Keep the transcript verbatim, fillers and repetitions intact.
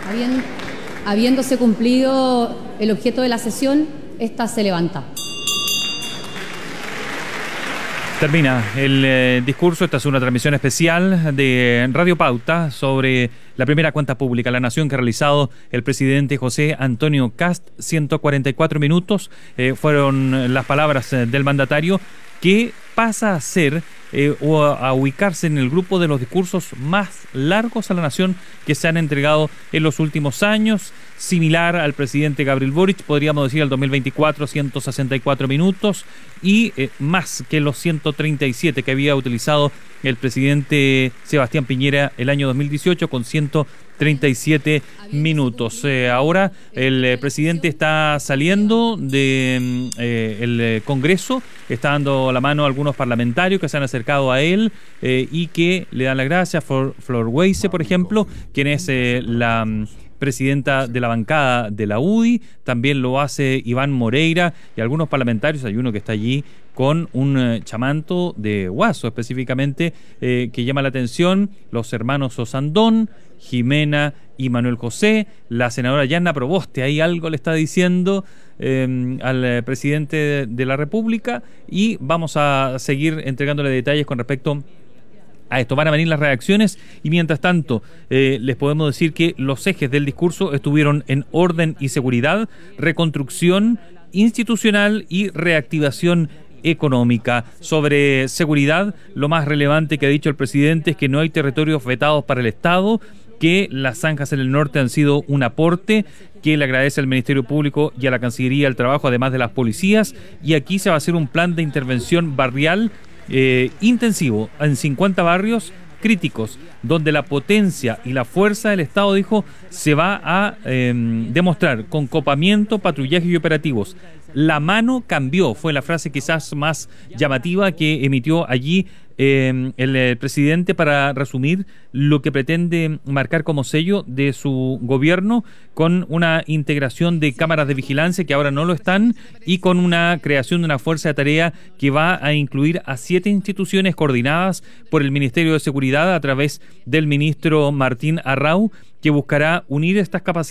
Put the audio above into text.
Habien- habiéndose cumplido el objeto de la sesión, esta se levanta. Termina el eh, discurso. Esta es una transmisión especial de Radio Pauta sobre la primera cuenta pública de la Nación que ha realizado el presidente José Antonio Kast. ciento cuarenta y cuatro minutos eh, fueron las palabras eh, del mandatario, que pasa a ser eh, o a, a ubicarse en el grupo de los discursos más largos a la Nación que se han entregado en los últimos años. Similar al presidente Gabriel Boric, podríamos decir, el dos mil veinticuatro, ciento sesenta y cuatro minutos, y eh, más que los ciento treinta y siete que había utilizado el presidente Sebastián Piñera el año dos mil dieciocho, con ciento treinta y siete minutos. Eh, ahora el eh, presidente está saliendo de eh, el eh, Congreso, está dando la mano a algunos parlamentarios que se han acercado a él eh, y que le dan las gracias. Flor, Flor Weise, por ejemplo, quien es eh, la presidenta de la bancada de la U D I, también lo hace Iván Moreira y algunos parlamentarios. Hay uno que está allí con un eh, chamanto de guaso específicamente, eh, que llama la atención: los hermanos Osandón, Jimena y Manuel José, la senadora Yanna Proboste, ahí algo le está diciendo eh, al eh, presidente de, de la República, y vamos a seguir entregándole detalles con respecto a esto. Van a venir las reacciones y mientras tanto eh, les podemos decir que los ejes del discurso estuvieron en orden y seguridad, reconstrucción institucional y reactivación económica. Sobre seguridad, lo más relevante que ha dicho el presidente es que no hay territorios vetados para el Estado, que las zanjas en el norte han sido un aporte, que le agradece al Ministerio Público y a la Cancillería el trabajo, además de las policías, y aquí se va a hacer un plan de intervención barrial Eh, intensivo en cincuenta barrios críticos, donde la potencia y la fuerza del Estado, dijo, se va a eh, demostrar con copamiento, patrullaje y operativos. La mano cambió, fue la frase quizás más llamativa que emitió allí eh, el, el presidente para resumir lo que pretende marcar como sello de su gobierno, con una integración de cámaras de vigilancia que ahora no lo están, y con una creación de una fuerza de tarea que va a incluir a siete instituciones coordinadas por el Ministerio de Seguridad a través del ministro Martín Arrau, que buscará unir estas capacidades